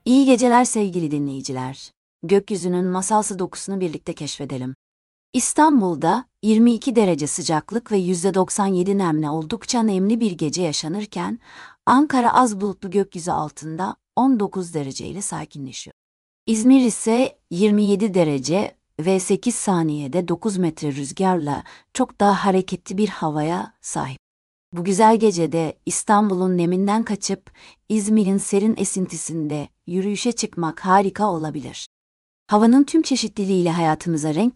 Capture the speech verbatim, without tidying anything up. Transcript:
İyi geceler sevgili dinleyiciler. Gökyüzünün masalsı dokusunu birlikte keşfedelim. İstanbul'da yirmi iki derece sıcaklık ve yüzde doksan yedi nemle oldukça nemli bir gece yaşanırken, Ankara az bulutlu gökyüzü altında on dokuz derece ile sakinleşiyor. İzmir ise yirmi yedi derece ve sekiz saniyede dokuz metre rüzgarla çok daha hareketli bir havaya sahip. Bu güzel gecede İstanbul'un neminden kaçıp İzmir'in serin esintisinde yürüyüşe çıkmak harika olabilir. Havanın tüm çeşitliliğiyle hayatımıza renk